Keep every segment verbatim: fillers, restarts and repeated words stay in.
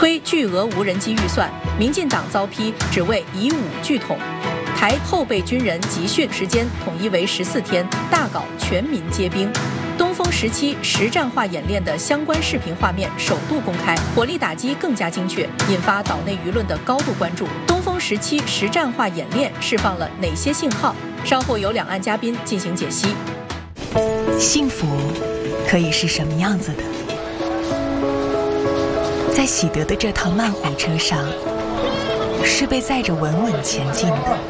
推巨额无人机预算，民进党遭批只为以武拒统。台后备军人集训时间统一为十四天，大搞全民皆兵。东风十七实战化演练的相关视频画面首度公开，火力打击更加精确，引发岛内舆论的高度关注。东风十七实战化演练释放了哪些信号？稍后由两岸嘉宾进行解析。 幸福可以是什么样子的？在喜得的这趟慢火车上，是被载着稳稳前进的。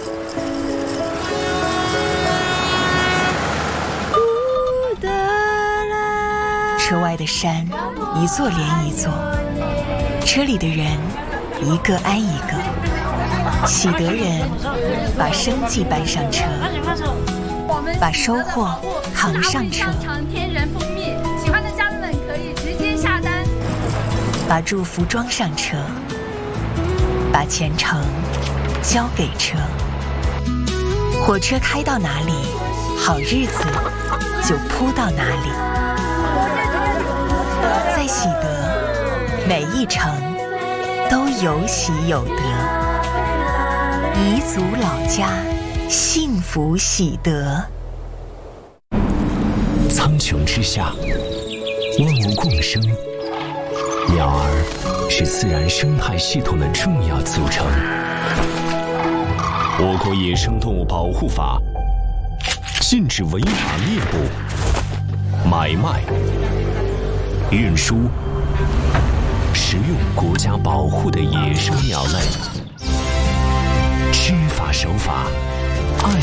车外的山，一座连一座，车里的人，一个挨一个。喜得人把生计搬上车，把收获扛上车。 天然蜂蜜，喜欢的家人们可以直接下单。 把祝福装上车，把前程交给车。火车开到哪里，好日子就铺到哪里。在喜得，每一程都有喜有得。彝族老家，幸福喜得。 苍穹之下，万物共生。鸟儿是自然生态系统的重要组成。我国野生动物保护法禁止违法猎捕、买卖、运输、食用国家保护的野生鸟类。知法守法，爱